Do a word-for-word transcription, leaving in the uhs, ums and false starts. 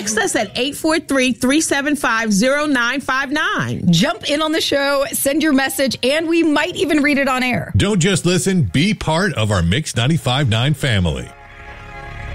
Text us at eight four three, three seven five, zero nine five nine. Jump in on the show, send your message, and we might even read it on air. Don't just listen, be part of our Mix ninety-five point nine family.